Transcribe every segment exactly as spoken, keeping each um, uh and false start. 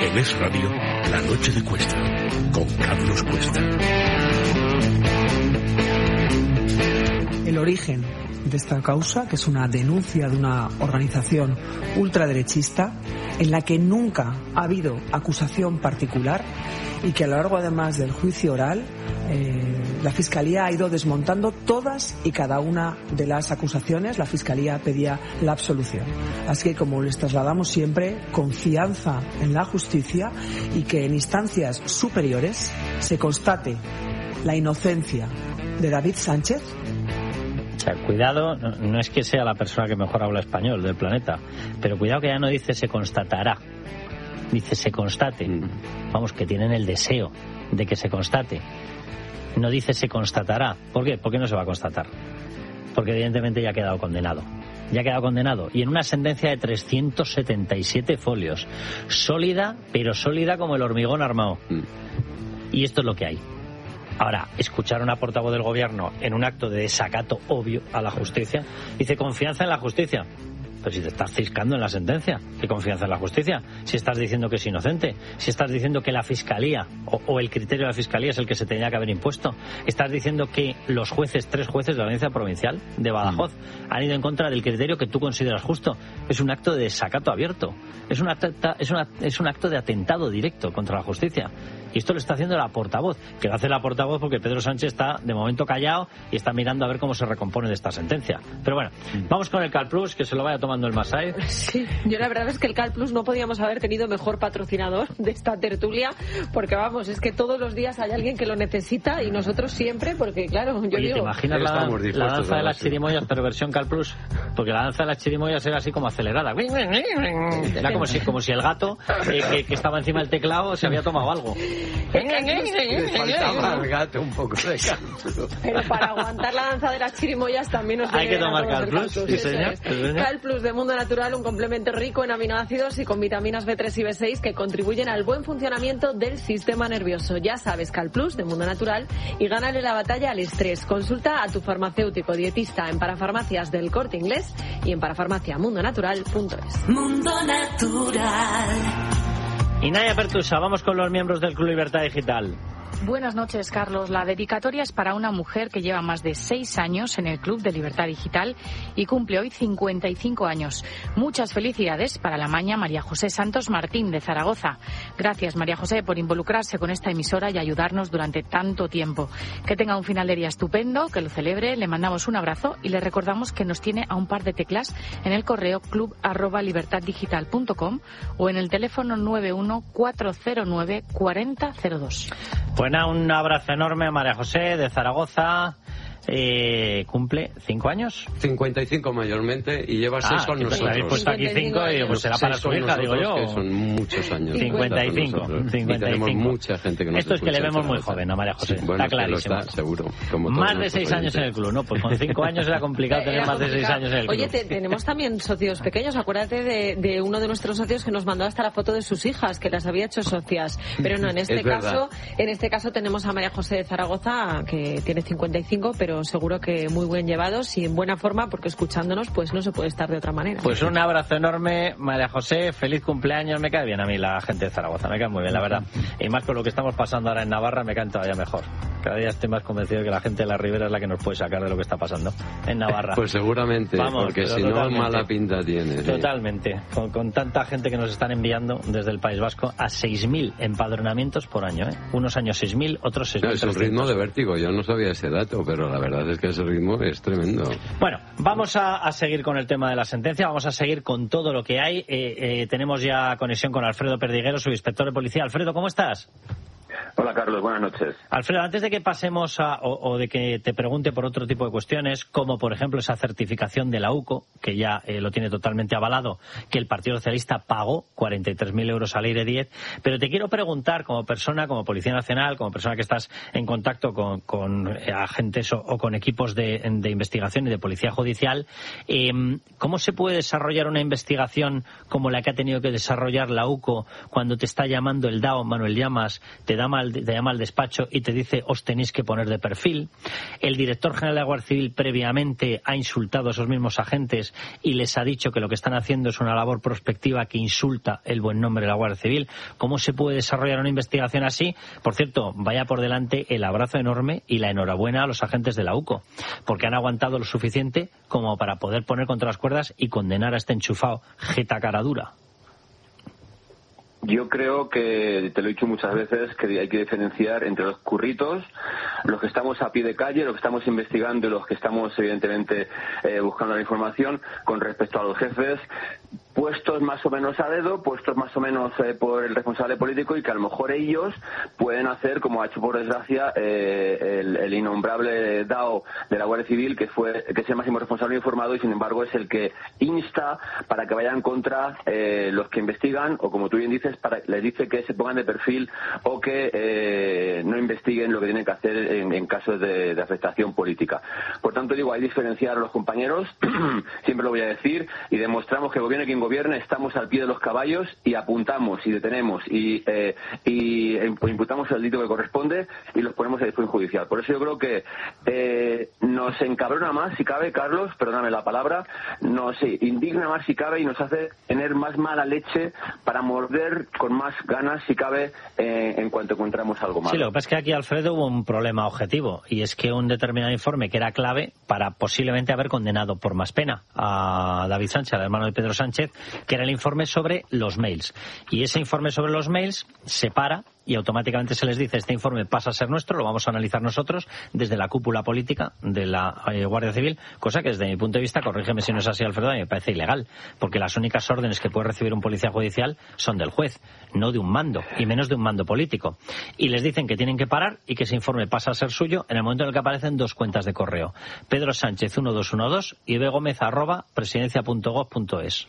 En Es Radio, La Noche de Cuesta, con Carlos Cuesta. El origen de esta causa, que es una denuncia de una organización ultraderechista en la que nunca ha habido acusación particular y que a lo largo además del juicio oral eh, la Fiscalía ha ido desmontando todas y cada una de las acusaciones. La Fiscalía pedía la absolución. Así que, como les trasladamos siempre, confianza en la justicia y que en instancias superiores se constate la inocencia de David Sánchez. O sea, cuidado, no, no es que sea la persona que mejor habla español del planeta, pero cuidado que ya no dice se constatará, dice se constate. Vamos, que tienen el deseo de que se constate. No dice se constatará. ¿Por qué? Porque no se va a constatar. Porque evidentemente ya ha quedado condenado. Ya ha quedado condenado. Y en una sentencia de trescientos setenta y siete folios. Sólida, pero sólida como el hormigón armado. Y esto es lo que hay. Ahora, escuchar a una portavoz del gobierno en un acto de desacato obvio a la justicia, dice confianza en la justicia. Pero si te estás ciscando en la sentencia, ¿qué confianza en la justicia? Si estás diciendo que es inocente, si estás diciendo que la Fiscalía o, o el criterio de la Fiscalía es el que se tenía que haber impuesto, estás diciendo que los jueces, tres jueces de la Audiencia Provincial de Badajoz, mm. han ido en contra del criterio que tú consideras justo. Es un acto de desacato abierto, es un acto, es una, es un acto de atentado directo contra la justicia. Y esto lo está haciendo la portavoz, que lo hace la portavoz porque Pedro Sánchez está de momento callado y está mirando a ver cómo se recompone de esta sentencia. Pero bueno, vamos con el CalPlus, que se lo vaya tomando el Masai. Sí, yo la verdad es que el CalPlus no podíamos haber tenido mejor patrocinador de esta tertulia, porque vamos, es que todos los días hay alguien que lo necesita y nosotros siempre, porque claro, yo Oye, digo... ¿te imaginas la, la danza de las chirimoyas, pero versión CalPlus? Porque la danza de las chirimoyas era así como acelerada. Era como si, como si el gato eh, que, que estaba encima del teclado se había tomado algo. Le faltaba al gato un poco de CalPlus. Pero para aguantar la danza de las chirimoyas también nos hay que tomar CalPlus. Sí, señor. CalPlus de Mundo Natural, un complemento rico en aminoácidos y con vitaminas B tres y B seis que contribuyen al buen funcionamiento del sistema nervioso. Ya sabes, CalPlus de Mundo Natural, y gánale la batalla al estrés. Consulta a tu farmacéutico dietista en Parafarmacias del Corte Inglés y en parafarmacia mundo natural punto es. Mundo Natural. Y Naya Pertusa, vamos con los miembros del Club Libertad Digital. Buenas noches, Carlos. La dedicatoria es para una mujer que lleva más de seis años en el Club de Libertad Digital y cumple hoy cincuenta y cinco años. Muchas felicidades para la maña María José Santos Martín, de Zaragoza. Gracias, María José, por involucrarse con esta emisora y ayudarnos durante tanto tiempo. Que tenga un final de día estupendo, que lo celebre. Le mandamos un abrazo y le recordamos que nos tiene a un par de teclas en el correo club arroba libertad digital punto com o en el teléfono nueve uno cuatro cero nueve cuatro cero cero dos. Bueno, un abrazo enorme a María José de Zaragoza. Eh, ¿Cumple cinco años? cincuenta y cinco mayormente y lleva seis ah, con nosotros. Habéis puesto aquí cinco y pues será para su hija, digo yo. Que son muchos años. cincuenta y cinco. cincuenta y cinco. Y tenemos mucha gente que nos Esto es que le vemos muy joven a María José. Sí, bueno, está clarísimo. Está, seguro. Como más de seis años en el club, ¿no? Pues con cinco años era complicado tener era más complicado. de seis años en el club. Oye, te, tenemos también socios pequeños. Acuérdate de, de uno de nuestros socios que nos mandó hasta la foto de sus hijas, que las había hecho socias. Pero no, en este caso, en este caso tenemos a María José de Zaragoza, que tiene cincuenta y cinco, pero seguro que muy buen llevados y en buena forma, porque escuchándonos pues no se puede estar de otra manera. Pues un abrazo enorme, María José, feliz cumpleaños. Me cae bien a mí la gente de Zaragoza, me cae muy bien, la verdad. Y más con lo que estamos pasando ahora en Navarra, me cae todavía mejor. Cada día estoy más convencido de que la gente de la Ribera es la que nos puede sacar de lo que está pasando en Navarra. Pues seguramente, Vamos, porque si no, mala pinta tiene. ¿Sí? Totalmente. Con, con tanta gente que nos están enviando desde el País Vasco a seis mil empadronamientos por año, ¿eh? Unos años seis mil, otros seis mil. No, es un ritmo de vértigo, yo no sabía ese dato, pero la verdad es que ese ritmo es tremendo. Bueno, vamos a, a seguir con el tema de la sentencia, vamos a seguir con todo lo que hay. Eh, eh, tenemos ya conexión con Alfredo Perdiguero, subinspector de policía. Alfredo, ¿cómo estás? Hola, Carlos, buenas noches. Alfredo, antes de que pasemos a, o, o de que te pregunte por otro tipo de cuestiones, como por ejemplo esa certificación de la U C O, que ya eh, lo tiene totalmente avalado, que el Partido Socialista pagó cuarenta y tres mil euros al aire diez, pero te quiero preguntar, como persona, como Policía Nacional, como persona que estás en contacto con, con eh, agentes o, o con equipos de, de investigación y de policía judicial, eh, ¿cómo se puede desarrollar una investigación como la que ha tenido que desarrollar la U C O cuando te está llamando el D A O, Manuel Llamas, te da mal al, te llama al despacho y te dice os tenéis que poner de perfil. El director general de la Guardia Civil previamente ha insultado a esos mismos agentes y les ha dicho que lo que están haciendo es una labor prospectiva que insulta el buen nombre de la Guardia Civil. ¿Cómo se puede desarrollar una investigación así? Por cierto, vaya por delante el abrazo enorme y la enhorabuena a los agentes de la U C O, porque han aguantado lo suficiente como para poder poner contra las cuerdas y condenar a este enchufado jeta cara dura. Yo creo que, te lo he dicho muchas veces, que hay que diferenciar entre los curritos, los que estamos a pie de calle, los que estamos investigando y los que estamos, evidentemente, eh, buscando la información con respecto a los jefes, puestos más o menos a dedo, puestos más o menos eh, por el responsable político y que a lo mejor ellos pueden hacer, como ha hecho por desgracia eh, el, el innombrable D A O de la Guardia Civil, que fue que es el máximo responsable informado y sin embargo es el que insta para que vayan contra eh, los que investigan o, como tú bien dices, para les dice que se pongan de perfil o que eh, no investiguen lo que tienen que hacer en, en casos de, de afectación política. Por tanto, digo, hay que diferenciar a los compañeros, siempre lo voy a decir, y demostramos que el gobierno quien gobierne estamos al pie de los caballos y apuntamos y detenemos y, eh, y imputamos el delito que corresponde y los ponemos a disposición judicial. Por eso yo creo que eh, nos encabrona más, si cabe, Carlos, perdóname la palabra, nos indigna más si cabe y nos hace tener más mala leche para morder con más ganas, si cabe, eh, en cuanto encontramos algo malo. Sí, lo que pasa es que aquí, Alfredo, hubo un problema objetivo y es que un determinado informe que era clave para posiblemente haber condenado por más pena a David Sánchez, al hermano de Pedro Sánchez, que era el informe sobre los mails. Y ese informe sobre los mails se para y automáticamente se les dice este informe pasa a ser nuestro, lo vamos a analizar nosotros desde la cúpula política de la eh, Guardia Civil, cosa que desde mi punto de vista, corrígeme si no es así, Alfredo, me parece ilegal, porque las únicas órdenes que puede recibir un policía judicial son del juez, no de un mando, y menos de un mando político. Y les dicen que tienen que parar y que ese informe pasa a ser suyo en el momento en el que aparecen dos cuentas de correo, Pedro Sánchez uno dos uno dos y begomez arroba presidencia punto gob punto es.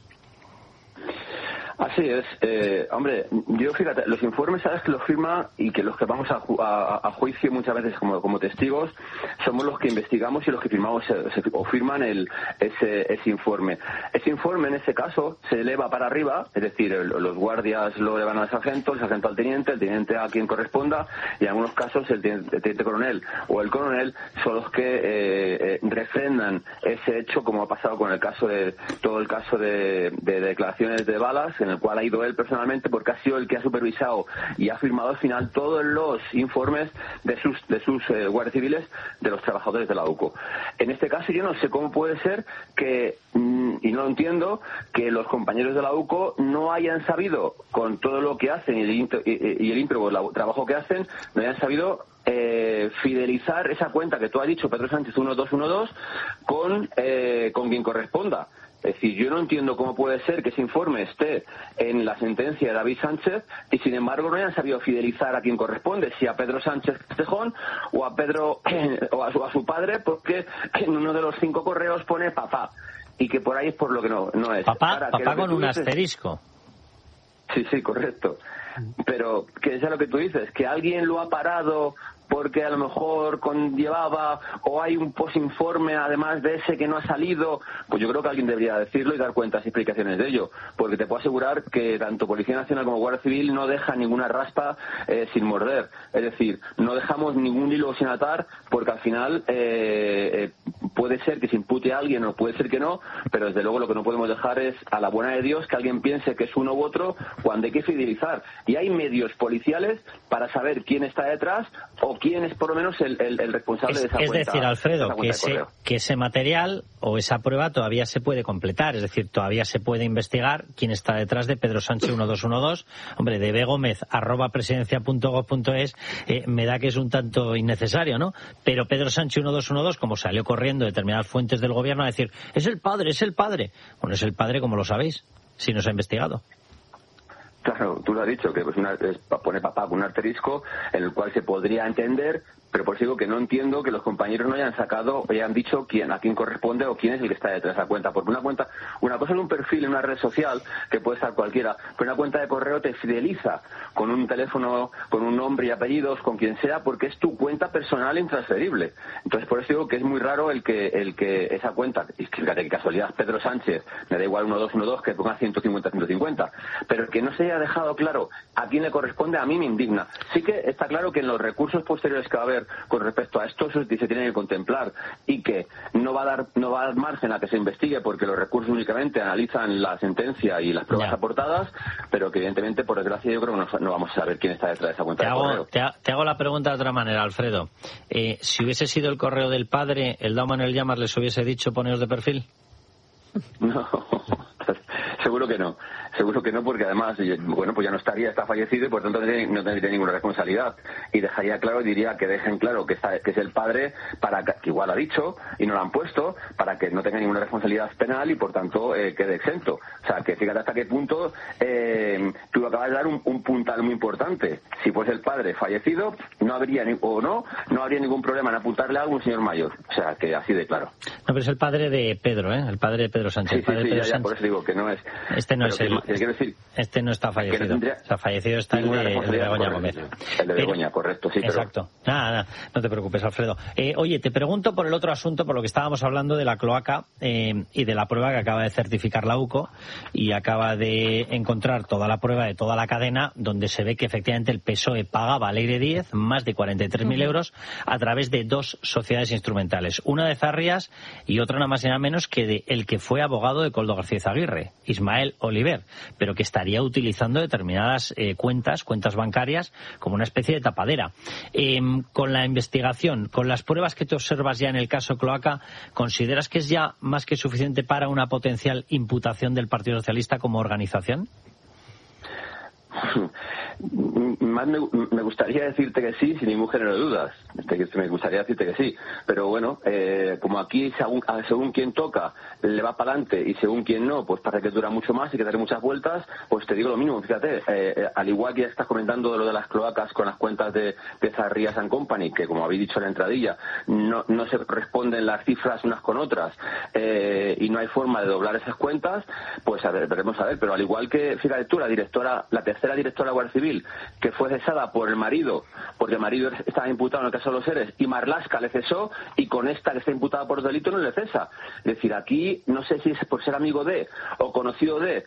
Así es. Eh, hombre, yo fíjate, los informes, sabes que los firma y que los que vamos a, ju a, a juicio muchas veces como, como testigos somos los que investigamos y los que firmamos se, se, o firman el, ese, ese informe. Ese informe, en este caso, se eleva para arriba, es decir, el, los guardias lo elevan al sargento, el sargento al teniente, el teniente a quien corresponda y en algunos casos el teniente, el teniente coronel o el coronel son los que eh, eh, refrendan ese hecho, como ha pasado con el caso de todo el caso de, de declaraciones de balas, en el cual ha ido él personalmente porque ha sido el que ha supervisado y ha firmado al final todos los informes de sus de sus eh, guardias civiles de los trabajadores de la U C O. En este caso yo no sé cómo puede ser que, mm, y no lo entiendo, que los compañeros de la U C O no hayan sabido, con todo lo que hacen y el, y, y el ímprobo, el trabajo que hacen, no hayan sabido Eh, fidelizar esa cuenta que tú has dicho, Pedro Sánchez uno dos uno dos, con, eh, con quien corresponda. Es decir, yo no entiendo cómo puede ser que ese informe esté en la sentencia de David Sánchez y sin embargo no hayan sabido fidelizar a quien corresponde, si a Pedro Sánchez Castejón o a Pedro o a su, a su padre, porque en uno de los cinco correos pone papá y que por ahí es por lo que no, no es. Papá, Ahora, papá con un dices... asterisco. Sí, sí, correcto. Pero que es lo que tú dices, que alguien lo ha parado porque a lo mejor conllevaba o hay un posinforme además de ese que no ha salido, pues yo creo que alguien debería decirlo y dar cuentas y explicaciones de ello, porque te puedo asegurar que tanto Policía Nacional como Guardia Civil no deja ninguna raspa eh, sin morder, es decir, no dejamos ningún hilo sin atar, porque al final eh, eh, puede ser que se impute a alguien o puede ser que no, pero desde luego lo que no podemos dejar es a la buena de Dios que alguien piense que es uno u otro cuando hay que fidelizar, y hay medios policiales para saber quién está detrás o quién es por lo menos el, el, el responsable es, de esa es cuenta. Es decir, Alfredo, esa que ese, que ese material o esa prueba todavía se puede completar, es decir, todavía se puede investigar quién está detrás de Pedro Sánchez uno dos uno dos, hombre, de begomez arroba presidencia punto gob punto es, eh, me da que es un tanto innecesario, ¿no? Pero Pedro Sánchez uno dos uno dos, como salió corriendo determinadas fuentes del gobierno a decir, es el padre, es el padre. Bueno, es el padre, como lo sabéis, si no se ha investigado. Claro, tú lo has dicho, que pues una, es, pone papá con un asterisco en el cual se podría entender, pero por eso digo que no entiendo que los compañeros no hayan sacado o hayan dicho quién, a quién corresponde o quién es el que está detrás de la cuenta. Porque una cuenta, una cosa en un perfil, en una red social, que puede estar cualquiera, pero una cuenta de correo te fideliza con un teléfono, con un nombre y apellidos, con quien sea, porque es tu cuenta personal intransferible. Entonces por eso digo que es muy raro el que el que esa cuenta, y fíjate que casualidad Pedro Sánchez, me da igual uno dos uno dos que ponga ciento cincuenta ciento cincuenta, pero que no se haya haya dejado claro a quién le corresponde, a mí me indigna. Sí que está claro que en los recursos posteriores que va a haber con respecto a esto se tienen que contemplar y que no va a dar no va a dar margen a que se investigue porque los recursos únicamente analizan la sentencia y las pruebas ya. aportadas, pero que evidentemente, por desgracia, yo creo que no, no vamos a saber quién está detrás de esa cuenta te de hago, correo. Te, ha, te hago la pregunta de otra manera, Alfredo. Eh, si hubiese sido el correo del padre, ¿el Dauman el Llamas les hubiese dicho poneros de perfil? No, seguro que no. Seguro que no, porque además, bueno, pues ya no estaría, está fallecido y por tanto no tendría, no tendría ninguna responsabilidad. Y dejaría claro, diría que dejen claro que, está, que es el padre, para que igual ha dicho y no lo han puesto, para que no tenga ninguna responsabilidad penal y por tanto eh, quede exento. O sea, que fíjate hasta qué punto eh, tú acabas de dar un, un puntal muy importante. Si fuese el padre fallecido, no habría, ni, o no, no habría ningún problema en apuntarle algo a un señor mayor. O sea, que así de claro. No, pero es el padre de Pedro, ¿eh? El padre de Pedro Sánchez. Sí, sí, el padre sí, de Pedro ya, ya, Sánchez. por eso digo que no es... Este no es el... Que, quiero decir, este no está fallecido. No tendría, o sea, fallecido está el de, el de Begoña Gómez. El de Begoña, correcto, sí. Exacto. Pero... Nada, nada, no te preocupes, Alfredo. Eh, oye, te pregunto por el otro asunto, por lo que estábamos hablando de la cloaca eh, y de la prueba que acaba de certificar la U C O y acaba de encontrar toda la prueba de toda la cadena donde se ve que efectivamente el P S O E pagaba al Leire Díez más de cuarenta y tres mil uh-huh. euros a través de dos sociedades instrumentales. Una de Zarrías y otra nada más y nada menos que de el que fue abogado de Koldo García Aguirre, Ismael Oliver, pero que estaría utilizando determinadas eh, cuentas, cuentas bancarias, como una especie de tapadera. Eh, con la investigación, con las pruebas que te observas ya en el caso Cloaca, ¿consideras que es ya más que suficiente para una potencial imputación del Partido Socialista como organización? Más me, me gustaría decirte que sí, sin ningún género de dudas. Me gustaría decirte que sí. Pero bueno, eh, como aquí según, según quien toca le va para adelante y según quien no, pues parece que dura mucho más y que darle muchas vueltas, pues te digo lo mismo. Fíjate, eh, al igual que ya estás comentando de lo de las cloacas con las cuentas de, de Zarrías and Company, que como habéis dicho en la entradilla, no, no se corresponden las cifras unas con otras eh, y no hay forma de doblar esas cuentas, pues a ver, veremos a ver. Pero al igual que, fíjate tú, la directora, la tercera la directora de la Guardia Civil, que fue cesada por el marido, porque el marido estaba imputado en el caso de los seres, y Marlaska le cesó, y con esta que está imputada por delito no le cesa. Es decir, aquí no sé si es por ser amigo de o conocido de,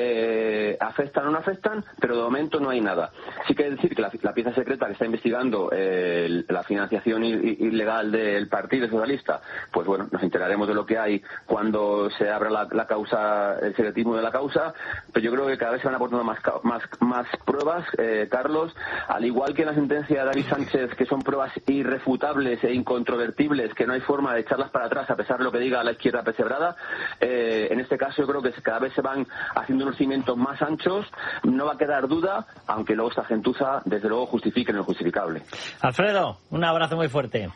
eh, afectan o no afectan, pero de momento no hay nada. Sí que decir que la, la pieza secreta que está investigando eh, la financiación ilegal del Partido Socialista, pues bueno, nos enteraremos de lo que hay cuando se abra la, la causa, el secretismo de la causa, pero yo creo que cada vez se van aportando más, más más pruebas, eh, Carlos, al igual que en la sentencia de David Sánchez, que son pruebas irrefutables e incontrovertibles, que no hay forma de echarlas para atrás a pesar de lo que diga la izquierda pesebrada, eh, en este caso yo creo que cada vez se van haciendo unos cimientos más anchos, no va a quedar duda, aunque luego esta gentuza desde luego justifique lo injustificable. Alfredo, un abrazo muy fuerte.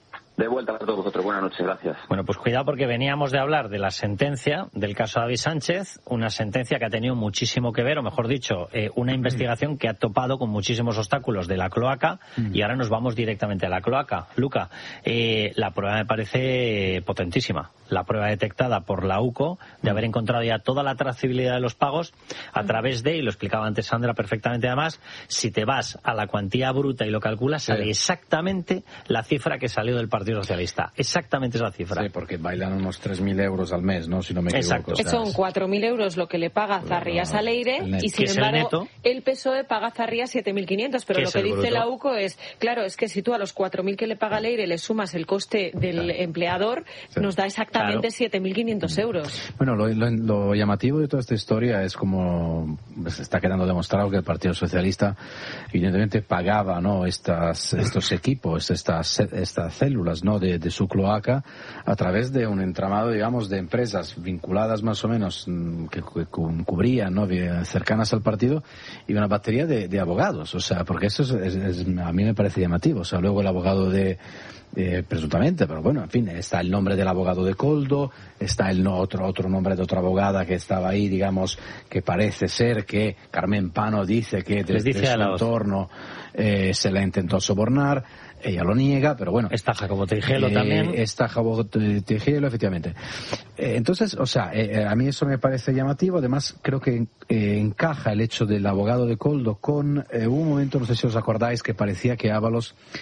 De vuelta a todos vosotros. Buenas noches, gracias. Bueno, pues cuidado porque veníamos de hablar de la sentencia del caso David Sánchez, una sentencia que ha tenido muchísimo que ver, o mejor dicho, eh, una investigación que ha topado con muchísimos obstáculos de la cloaca y ahora nos vamos directamente a la cloaca. Luca, eh, la prueba me parece potentísima. La prueba detectada por la U C O de haber encontrado ya toda la trazabilidad de los pagos a través de, y lo explicaba antes Sandra perfectamente además, si te vas a la cuantía bruta y lo calculas, sale sí. exactamente la cifra que salió del Partido Socialista. Exactamente esa cifra. Sí, porque bailan unos tres mil euros al mes, ¿no? Si no me equivoco. Exacto. O sea, son cuatro mil euros lo que le paga Zarrías a Leire y sin embargo el, el P S O E paga a Zarrías siete mil quinientos, pero lo que dice bruto? La U C O es, claro, es que si tú a los cuatro mil que le paga Leire le sumas el coste del claro. empleador, sí. nos da exactamente claro. siete mil quinientos euros. Bueno, lo, lo, lo llamativo de toda esta historia es como se está quedando demostrado que el Partido Socialista evidentemente pagaba, ¿no?, estas, estos equipos, estas, estas células, ¿no?, de, de su cloaca a través de un entramado, digamos, de empresas vinculadas más o menos que, que cubrían, ¿no?, cercanas al partido, y una batería de, de abogados. O sea, porque eso es, es, es, a mí me parece llamativo. O sea, luego el abogado de Eh, presuntamente, pero bueno, en fin, está el nombre del abogado de Koldo, está el no, otro otro nombre de otra abogada que estaba ahí, digamos, que parece ser que Carmen Pano dice que desde dice su entorno eh, se la intentó sobornar, ella lo niega, pero bueno. Está Jacobo Trigelo eh, también. Está Jacobo Trigelo, efectivamente. Eh, entonces, o sea, eh, a mí eso me parece llamativo, además creo que eh, encaja el hecho del abogado de Koldo con eh, un momento, no sé si os acordáis, que parecía que Ábalos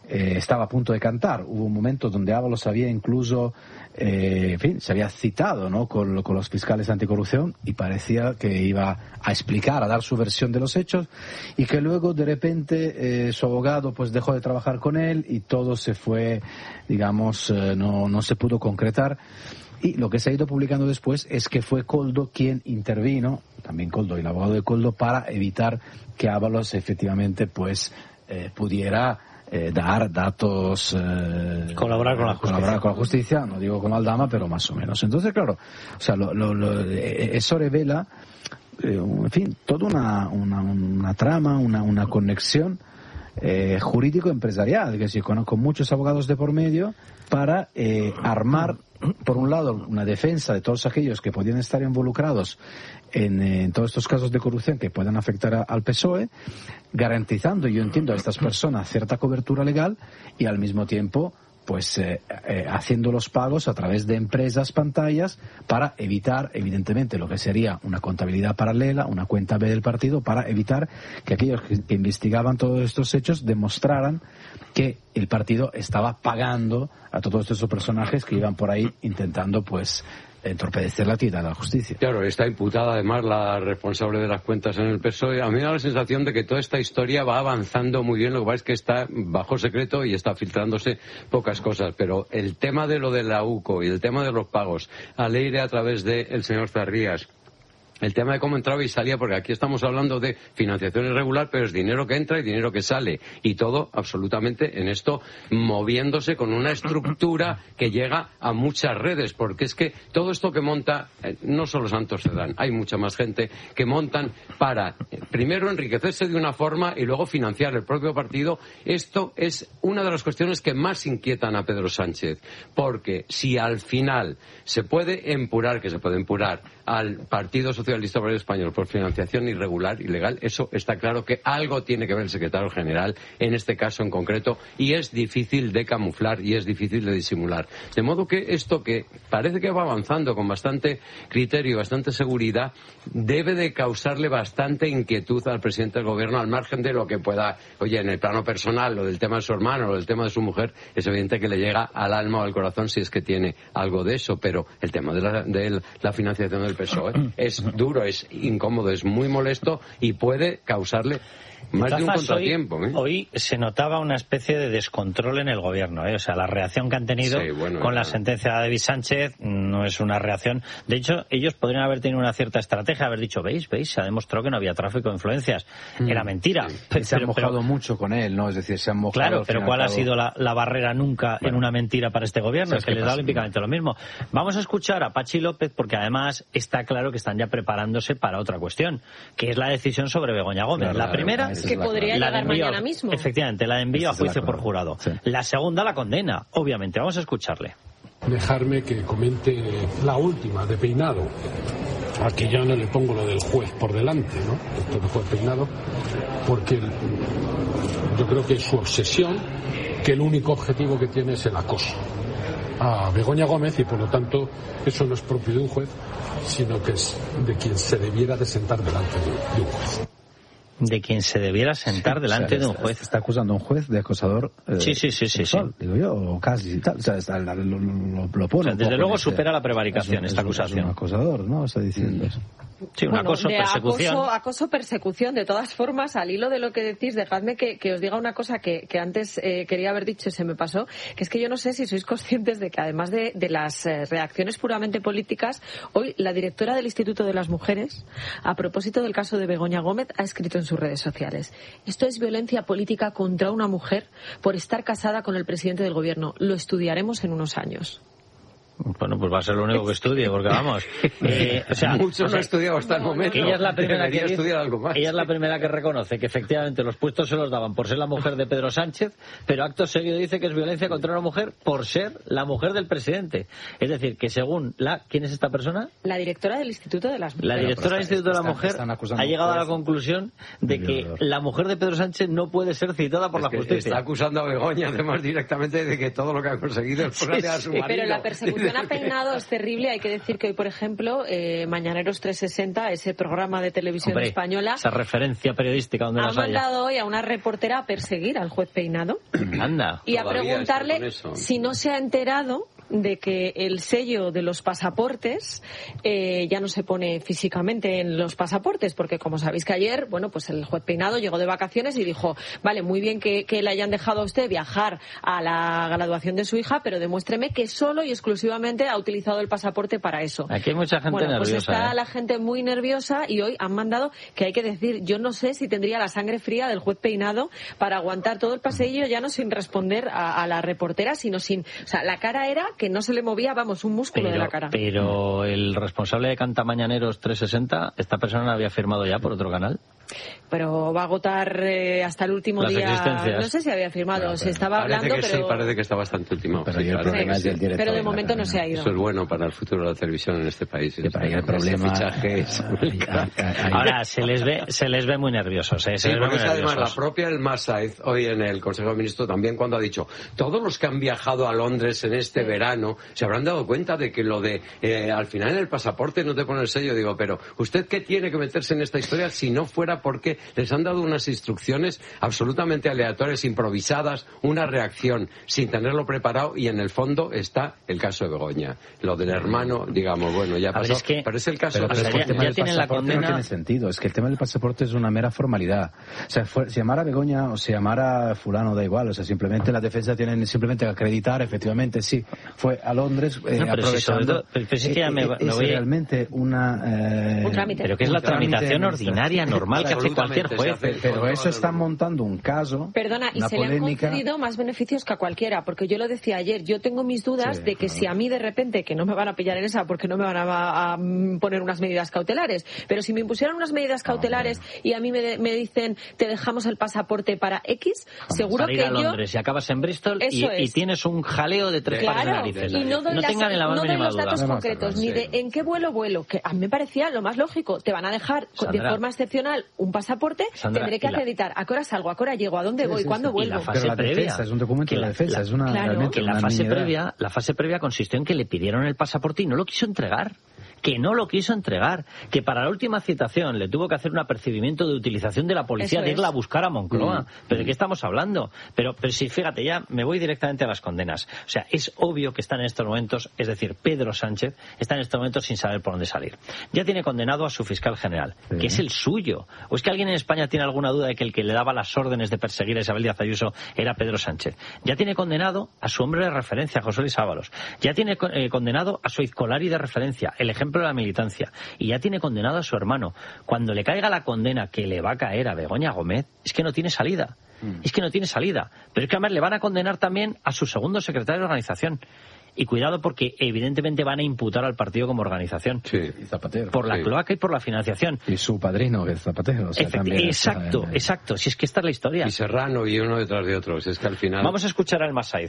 eh, estaba a punto de cantar. Hubo un momento donde Ábalos había incluso, eh, en fin, se había citado, ¿no?, con, con los fiscales anticorrupción y parecía que iba a explicar, a dar su versión de los hechos, y que luego de repente eh, su abogado pues dejó de trabajar con él y todo se fue, digamos, eh, no, no se pudo concretar. Y lo que se ha ido publicando después es que fue Koldo quien intervino, también Koldo y el abogado de Koldo, para evitar que Ábalos efectivamente pues eh, pudiera eh, dar datos, eh, colaborar con la justicia. Colaborar con la justicia, no digo con Aldama, pero más o menos. Entonces, claro, o sea, lo, lo, lo, eso revela, eh, en fin, toda una, una, una trama, una, una conexión eh, jurídico-empresarial, es decir, con, con muchos abogados de por medio para eh, armar, por un lado, una defensa de todos aquellos que podían estar involucrados en, en todos estos casos de corrupción que puedan afectar a, al P S O E, garantizando, yo entiendo, a estas personas cierta cobertura legal y al mismo tiempo pues eh, eh, haciendo los pagos a través de empresas pantallas para evitar, evidentemente, lo que sería una contabilidad paralela, una cuenta B del partido, para evitar que aquellos que, que investigaban todos estos hechos demostraran que el partido estaba pagando a todos estos personajes que iban por ahí intentando, pues, entorpecer la actividad de la justicia. Claro, está imputada además la responsable de las cuentas en el P S O E. A mí me da la sensación de que toda esta historia va avanzando muy bien, lo que pasa es que está bajo secreto y está filtrándose pocas cosas, pero el tema de lo de la U C O y el tema de los pagos a Leire a través del señor Zarrías, el tema de cómo entraba y salía, porque aquí estamos hablando de financiación irregular, pero es dinero que entra y dinero que sale. Y todo absolutamente en esto moviéndose con una estructura que llega a muchas redes, porque es que todo esto que monta, eh, no solo Santos Cerdán, hay mucha más gente que montan para, eh, primero, enriquecerse de una forma y luego financiar el propio partido. Esto es una de las cuestiones que más inquietan a Pedro Sánchez, porque si al final se puede empurar, que se puede empurar al Partido Socialista Obrero Español por financiación irregular, ilegal, eso está claro que algo tiene que ver el secretario general en este caso en concreto, y es difícil de camuflar y es difícil de disimular. De modo que esto, que parece que va avanzando con bastante criterio, bastante seguridad, debe de causarle bastante inquietud al presidente del gobierno, al margen de lo que pueda, oye, en el plano personal, lo del tema de su hermano, lo del tema de su mujer, es evidente que le llega al alma o al corazón si es que tiene algo de eso, pero el tema de la, de la financiación del P S O E es duro, es incómodo, es muy molesto y puede causarle más de un contratiempo. Hoy, ¿eh? hoy se notaba una especie de descontrol en el gobierno, ¿eh? O sea, la reacción que han tenido sí, bueno, con ya. la sentencia de David Sánchez no es una reacción. De hecho, ellos podrían haber tenido una cierta estrategia, haber dicho, veis, veis, se ha demostrado que no había tráfico de influencias. Mm. Era mentira. Sí. Pero, se han mojado pero, mucho con él, ¿no? Es decir, se han mojado. Claro, pero ¿cuál ha sido la, la barrera nunca bueno, en una mentira para este gobierno? Es que les da olímpicamente lo mismo. Vamos a escuchar a Pachi López, porque además está claro que están ya preparándose para otra cuestión, que es la decisión sobre Begoña Gómez. Claro, la primera, es que podría la llegar mañana mismo. Efectivamente, la envío a juicio por jurado. Sí. La segunda la condena, obviamente. Vamos a escucharle. Dejarme que comente la última, de Peinado. Aquí ya no le pongo lo del juez por delante, ¿no? Esto que fue Peinado, porque el, yo creo que es su obsesión, que el único objetivo que tiene es el acoso a Begoña Gómez, y por lo tanto eso no es propio de un juez, sino que es de quien se debiera de sentar delante de, de un juez. De quien se debiera sentar sí, delante o sea, de un está, juez. Está acusando a un juez de acosador. Eh, sí, sí, sí, sexual, sí, sí. Digo yo, o casi tal. O sea, está, lo, lo, lo, lo pone. O sea, desde luego supera la prevaricación es, esta es, acusación. Es un acosador, ¿no? Está diciendo eso. Sí, un bueno, acoso, de persecución. Acoso, acoso, persecución. De todas formas, al hilo de lo que decís, dejadme que, que os diga una cosa que, que antes eh, quería haber dicho y se me pasó, que es que yo no sé si sois conscientes de que además de, de las eh, reacciones puramente políticas, hoy la directora del Instituto de las Mujeres, a propósito del caso de Begoña Gómez, ha escrito en sus redes sociales: esto es violencia política contra una mujer por estar casada con el presidente del gobierno. Lo estudiaremos en unos años. Bueno, pues va a ser lo único que estudie, porque vamos. Eh, o sea, Mucho o sea, no ha estudiado hasta el momento. Que ella es la primera que dice, estudiar algo más. Ella es la primera que reconoce que efectivamente los puestos se los daban por ser la mujer de Pedro Sánchez, pero acto seguido dice que es violencia contra una mujer por ser la mujer del presidente. Es decir, que según la... ¿Quién es esta persona? La directora del Instituto de las Mujeres. La directora del Instituto de la Mujer ha llegado a la juez. conclusión de que la mujer de Pedro Sánchez no puede ser citada por es la que justicia. Está acusando a Begoña, además, directamente de que todo lo que ha conseguido es por sí, a su sí, marido. Pero la persecución funciona Peinado es terrible. Hay que decir que hoy, por ejemplo, eh, Mañaneros trescientos sesenta, ese programa de televisión Hombre, española, esa referencia periodística donde ha las haya. mandado hoy a una reportera a perseguir al juez Peinado Anda. y a Todavía preguntarle está con eso. si no se ha enterado de que el sello de los pasaportes eh, ya no se pone físicamente en los pasaportes, porque como sabéis que ayer, bueno, pues el juez Peinado llegó de vacaciones y dijo, vale, muy bien que, que le hayan dejado a usted viajar a la graduación de su hija, pero demuéstreme que solo y exclusivamente ha utilizado el pasaporte para eso. Aquí hay mucha gente bueno, pues nerviosa. está ¿eh? la gente muy nerviosa y hoy han mandado, que hay que decir, yo no sé si tendría la sangre fría del juez Peinado para aguantar todo el paseillo, ya no sin responder a, a la reportera, sino sin, o sea, la cara era que no se le movía, vamos, un músculo Pero, de la cara. pero el responsable de Cantamañaneros trescientos sesenta, esta persona había firmado ya por otro canal. Pero va a agotar eh, hasta el último Las día. existencias. No sé si había firmado, Bueno, se estaba parece hablando, que pero... sí, parece que está bastante ultimado. Pero Sí, el parece problema que es sí. del director. pero de la momento no cadena. se ha ido. Eso es bueno para el futuro de la televisión en este país. Que para que el problema... Ese fichaje es muy caro. Ahora, se les ve se les ve muy nerviosos. ¿eh? Se Sí, les ve porque muy es además la nerviosos. propia El Masaiz hoy en el Consejo de Ministros también cuando ha dicho todos los que han viajado a Londres en este verano se habrán dado cuenta de que lo de eh, al final en el pasaporte no te pone el sello. Digo, pero ¿usted qué tiene que meterse en esta historia si no fuera porque les han dado unas instrucciones absolutamente aleatorias, improvisadas, una reacción sin tenerlo preparado y en el fondo está el caso de Begoña. Lo del hermano, digamos, bueno, ya A ver, pasó, es que- pero es el caso Pero, de pero ya- el tema ya del tienen la pasaporte condena. no tiene sentido. Es que el tema del pasaporte es una mera formalidad. O sea, fue- se llamara Begoña o se llamara fulano, da igual. O sea, simplemente la defensa tiene simplemente que acreditar, efectivamente, sí. Fue a Londres eh, No, pero si sobre aprovechando... todo- pero es que ya me- eh, me es voy- realmente una... eh, Un trámite. Pero que es la un trámite tramitación administrativo. ordinaria, normal, que hace cualquier Absolutamente, juez. se hace- Pero eso están montando un caso, Perdona, y una se le han polémica... concedido más beneficios que a cualquiera, porque yo lo decía ayer, yo tengo mis dudas Sí, de que claro. si a mí de repente, que no me van a pillar en esa porque no me van a, a, a poner unas medidas cautelares, pero si me impusieran unas medidas cautelares y a mí me, me dicen te dejamos el pasaporte para X, seguro Para ir que a yo... Londres y acabas en Bristol y, Eso es. y tienes un jaleo de tres pares de Claro, narices. y no doy, las- tengan ni la más no doy mínima los duda. datos Vamos a concretos, ver, ni sí. de en qué vuelo vuelo, que a mí me parecía lo más lógico. Te van a dejar con- de Sandra. forma excepcional un pasaporte, Sandra, tendré que y la- acreditar a qué hora salgo, a qué hora llego, a dónde Sí, voy, sí, cuándo sí. Y la vuelvo. fase Pero la previa, defensa, es un documento que de la- defensa, la- es una, Claro. realmente Que la una fase nimiedad. previa, la fase previa consistió en que le pidieron el pasaporte y no lo quiso entregar. Que no lo quiso entregar, que para la última citación le tuvo que hacer un apercibimiento de utilización de la policía, Eso de irla es. a buscar a Moncloa. Mm. ¿Pero de qué estamos hablando? Pero, pero si, fíjate, ya me voy directamente a las condenas. O sea, es obvio que está en estos momentos, es decir, Pedro Sánchez está en estos momentos sin saber por dónde salir. Ya tiene condenado a su fiscal general, Sí. que es el suyo. ¿O es que alguien en España tiene alguna duda de que el que le daba las órdenes de perseguir a Isabel Díaz Ayuso era Pedro Sánchez? Ya tiene condenado a su hombre de referencia, José Luis Ábalos. Ya tiene eh, condenado a su izcolari de referencia, el ejemplo de la militancia. Y ya tiene condenado a su hermano. Cuando le caiga la condena que le va a caer a Begoña Gómez, es que no tiene salida. Es que no tiene salida. Pero es que además le van a condenar también a su segundo secretario de organización. Y cuidado porque evidentemente van a imputar al partido como organización. Sí. Y Zapatero. Por la Sí. cloaca y por la financiación. Y su padrino, que es Zapatero. O sea, Efecti- también está exacto, en- exacto. Si es que esta es la historia. Y Serrano y uno detrás de otro. Es que al final... Vamos a escuchar al Masaiz.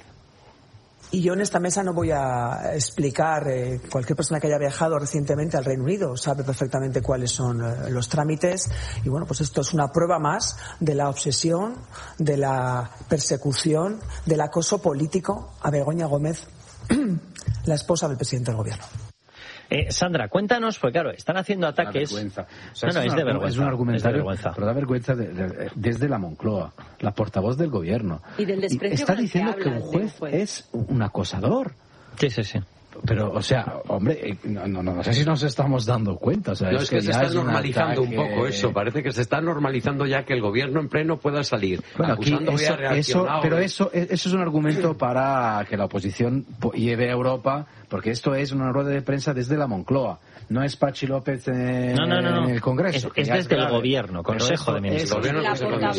Y yo en esta mesa no voy a explicar, eh, cualquier persona que haya viajado recientemente al Reino Unido sabe perfectamente cuáles son eh, los trámites. Y bueno, pues esto es una prueba más de la obsesión, de la persecución, del acoso político a Begoña Gómez, la esposa del presidente del gobierno. Eh, Sandra, cuéntanos, porque claro, están haciendo Una ataques. vergüenza. O sea, no, no, es, un de argu- vergüenza. Es un argumentario, es de vergüenza. pero da vergüenza de- de- desde la Moncloa, la portavoz del gobierno. Y del desprecio está con el que diciendo que hablan un de un juez, juez. es un acosador. Sí, sí, sí. Pero, o sea, hombre, eh, no, no, no sé si nos estamos dando cuenta. O sea, No, es que se ya está es un normalizando un ataque- poco eso. Parece que se está normalizando ya que el gobierno en pleno pueda salir. Bueno, aquí acusando eso, ya eso, reaccionado. pero eso, eso es un argumento para que la oposición po- lleve a Europa, porque esto es una rueda de prensa desde la Moncloa. No es Pachi López eh, No, no, no, no. en el Congreso. Es- que es ya desde el grave. gobierno, Pero Consejo eso- de Ministros. eso- El gobierno La Consejo de portavoz